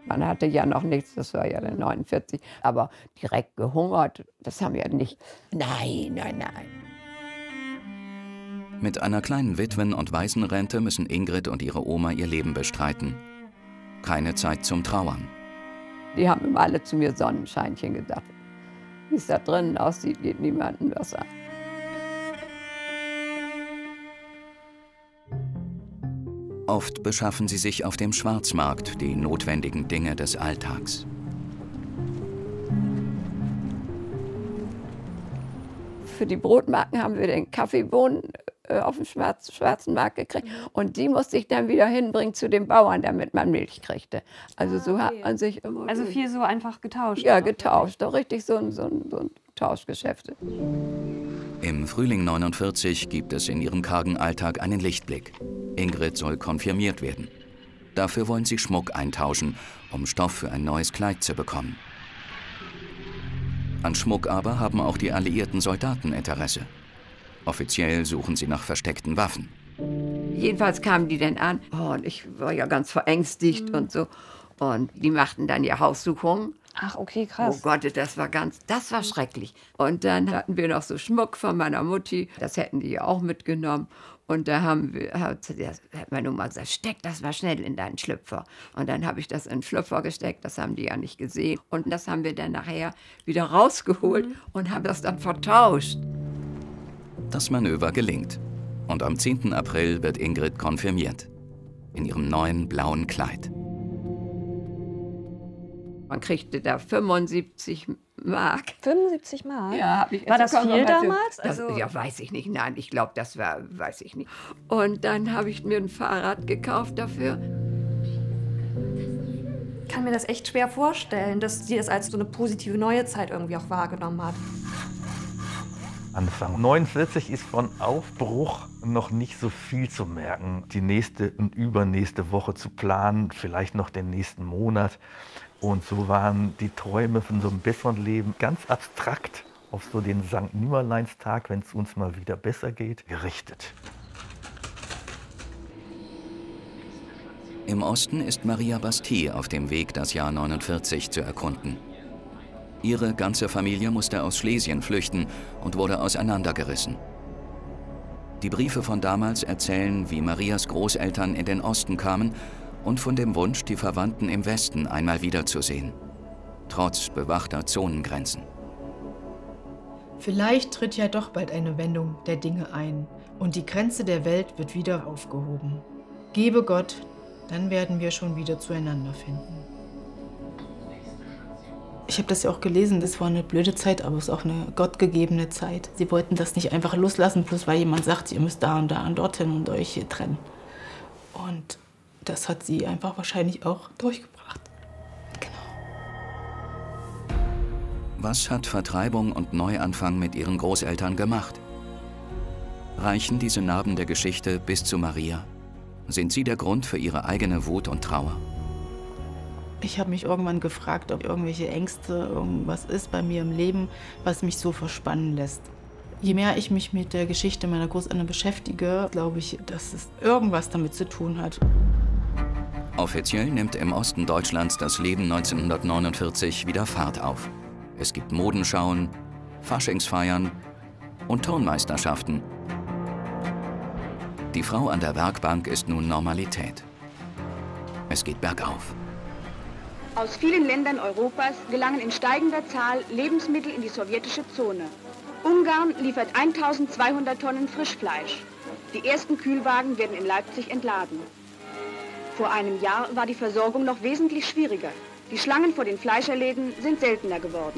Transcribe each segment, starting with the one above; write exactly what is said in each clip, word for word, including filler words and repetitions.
Man hatte ja noch nichts, das war ja dann neunundvierzig, aber direkt gehungert, das haben wir nicht. Nein, nein, nein. Mit einer kleinen Witwen- und Waisenrente müssen Ingrid und ihre Oma ihr Leben bestreiten. Keine Zeit zum Trauern. Die haben immer alle zu mir Sonnenscheinchen gesagt. Wie es da drinnen aussieht, geht niemandem was an. Oft beschaffen sie sich auf dem Schwarzmarkt die notwendigen Dinge des Alltags. Für die Brotmarken haben wir den Kaffeebohnen äh, auf dem Schwarz, schwarzen Markt gekriegt. Und die musste ich dann wieder hinbringen zu den Bauern, damit man Milch kriegte. Also so Ah, hat okay. man sich immer... Also viel so einfach getauscht? Ja, getauscht. Doch richtig so ein, so ein, so ein Tauschgeschäft. Im Frühling neunundvierzig gibt es in ihrem kargen Alltag einen Lichtblick. Ingrid soll konfirmiert werden. Dafür wollen sie Schmuck eintauschen, um Stoff für ein neues Kleid zu bekommen. An Schmuck aber haben auch die alliierten Soldaten Interesse. Offiziell suchen sie nach versteckten Waffen. Jedenfalls kamen die dann an. Oh, und ich war ja ganz verängstigt mhm. und so. Und die machten dann ja Haussuchungen. Ach, okay, krass. Oh Gott, das war ganz, das war schrecklich. Und dann hatten wir noch so Schmuck von meiner Mutti. Das hätten die ja auch mitgenommen. Und da haben wir, hat, hat meine Oma gesagt, steck das mal schnell in deinen Schlüpfer. Und dann habe ich das in den Schlüpfer gesteckt, das haben die ja nicht gesehen. Und das haben wir dann nachher wieder rausgeholt mhm. und haben das dann vertauscht. Das Manöver gelingt. Und am zehnten April wird Ingrid konfirmiert. In ihrem neuen blauen Kleid. Man kriegte da fünfundsiebzig Mark. fünfundsiebzig Mark? Ja, hab ich war das viel damals? Das, also ja, weiß ich nicht. Nein, ich glaube, das war, weiß ich nicht. Und dann habe ich mir ein Fahrrad gekauft dafür. Ich kann mir das echt schwer vorstellen, dass sie das als so eine positive neue Zeit irgendwie auch wahrgenommen hat. Anfang neunundvierzig ist von Aufbruch noch nicht so viel zu merken. Die nächste und übernächste Woche zu planen, vielleicht noch den nächsten Monat. Und so waren die Träume von so einem besseren Leben ganz abstrakt auf so den Sankt Nimmerleinstag, wenn es uns mal wieder besser geht, gerichtet. Im Osten ist Maria Bastille auf dem Weg, das Jahr neunundvierzig zu erkunden. Ihre ganze Familie musste aus Schlesien flüchten und wurde auseinandergerissen. Die Briefe von damals erzählen, wie Marias Großeltern in den Osten kamen und von dem Wunsch, die Verwandten im Westen einmal wiederzusehen, trotz bewachter Zonengrenzen. Vielleicht tritt ja doch bald eine Wendung der Dinge ein und die Grenze der Welt wird wieder aufgehoben. Gebe Gott, dann werden wir schon wieder zueinander finden. Ich habe das ja auch gelesen, das war eine blöde Zeit, aber es ist auch eine gottgegebene Zeit. Sie wollten das nicht einfach loslassen, bloß weil jemand sagt, ihr müsst da und da und dorthin und euch hier trennen. Und das hat sie einfach wahrscheinlich auch durchgebracht. Genau. Was hat Vertreibung und Neuanfang mit ihren Großeltern gemacht? Reichen diese Narben der Geschichte bis zu Maria? Sind sie der Grund für ihre eigene Wut und Trauer? Ich habe mich irgendwann gefragt, ob irgendwelche Ängste, irgendwas ist bei mir im Leben, was mich so verspannen lässt. Je mehr ich mich mit der Geschichte meiner Großeltern beschäftige, glaube ich, dass es irgendwas damit zu tun hat. Offiziell nimmt im Osten Deutschlands das Leben neunzehnhundertneunundvierzig wieder Fahrt auf. Es gibt Modenschauen, Faschingsfeiern und Turnmeisterschaften. Die Frau an der Werkbank ist nun Normalität. Es geht bergauf. Aus vielen Ländern Europas gelangen in steigender Zahl Lebensmittel in die sowjetische Zone. Ungarn liefert eintausendzweihundert Tonnen Frischfleisch. Die ersten Kühlwagen werden in Leipzig entladen. Vor einem Jahr war die Versorgung noch wesentlich schwieriger. Die Schlangen vor den Fleischerläden sind seltener geworden.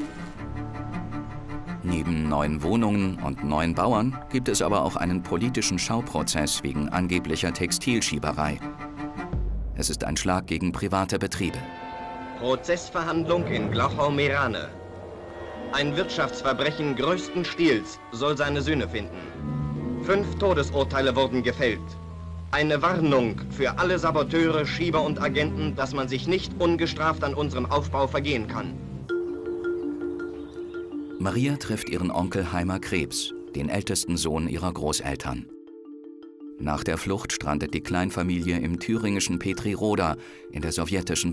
Neben neuen Wohnungen und neuen Bauern gibt es aber auch einen politischen Schauprozess wegen angeblicher Textilschieberei. Es ist ein Schlag gegen private Betriebe. Prozessverhandlung in Glauchau-Meerane. Ein Wirtschaftsverbrechen größten Stils soll seine Sühne finden. Fünf Todesurteile wurden gefällt. Eine Warnung für alle Saboteure, Schieber und Agenten, dass man sich nicht ungestraft an unserem Aufbau vergehen kann. Maria trifft ihren Onkel Heimer Krebs, den ältesten Sohn ihrer Großeltern. Nach der Flucht strandet die Kleinfamilie im thüringischen Petriroda in der sowjetischen